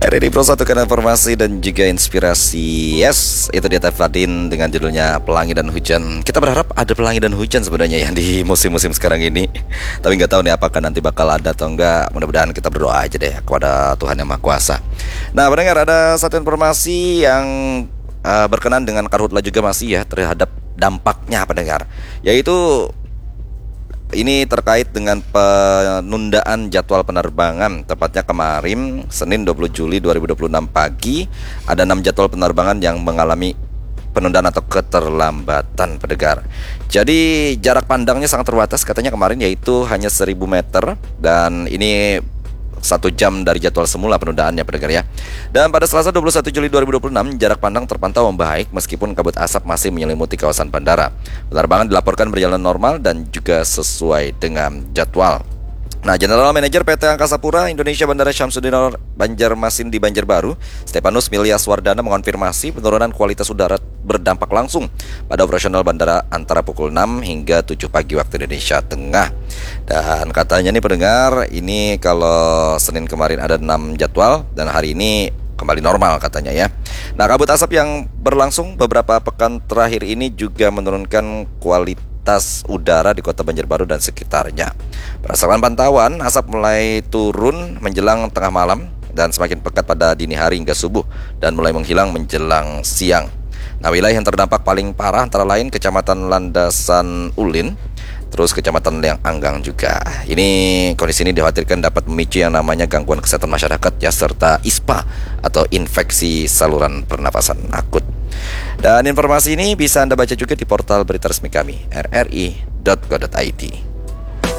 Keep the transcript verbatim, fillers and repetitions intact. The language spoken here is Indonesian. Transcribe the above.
Ready Pro, satukan informasi dan juga inspirasi. Yes, itu dia Tefadin dengan judulnya Pelangi dan Hujan. Kita berharap ada pelangi dan hujan sebenarnya yang di musim-musim sekarang ini. Tapi nggak tahu nih apakah nanti bakal ada atau enggak. Mudah-mudahan kita berdoa aja deh kepada Tuhan Yang Maha Kuasa. Nah, pendengar, ada satu informasi yang uh, berkenan dengan karhutla juga masih ya terhadap dampaknya pendengar, yaitu ini terkait dengan penundaan jadwal penerbangan. Tepatnya kemarin Senin dua puluh Juli dua ribu dua puluh enam pagi, ada enam jadwal penerbangan yang mengalami penundaan atau keterlambatan pendengar. Jadi jarak pandangnya sangat terbatas katanya kemarin, yaitu hanya seribu meter. Dan ini satu jam dari jadwal semula penundaannya pendengar ya. Dan pada Selasa dua puluh satu Juli dua ribu dua puluh enam, jarak pandang terpantau membaik meskipun kabut asap masih menyelimuti kawasan bandara. Penerbangan dilaporkan berjalan normal dan juga sesuai dengan jadwal. Nah, General Manager P T Angkasa Pura Indonesia Bandara Syamsuddin Banjarmasin di Banjarbaru, Stepanus Milyaswardana, mengonfirmasi penurunan kualitas udara berdampak langsung pada operasional bandara antara pukul enam hingga tujuh pagi waktu Indonesia Tengah. Dan katanya nih pendengar, ini kalau Senin kemarin ada enam jadwal dan hari ini kembali normal katanya ya. Nah, kabut asap yang berlangsung beberapa pekan terakhir ini juga menurunkan kualitas udara di kota Banjarbaru dan sekitarnya. Berdasarkan pantauan, asap mulai turun menjelang tengah malam dan semakin pekat pada dini hari hingga subuh dan mulai menghilang menjelang siang. Nah, wilayah yang terdampak paling parah antara lain Kecamatan Landasan Ulin, terus Kecamatan Liang Anggang juga. Ini kondisi ini dikhawatirkan dapat memicu yang namanya gangguan kesehatan masyarakat ya, serta I S P A atau infeksi saluran pernapasan akut. Dan informasi ini bisa Anda baca juga di portal berita resmi kami r r i dot co dot i d.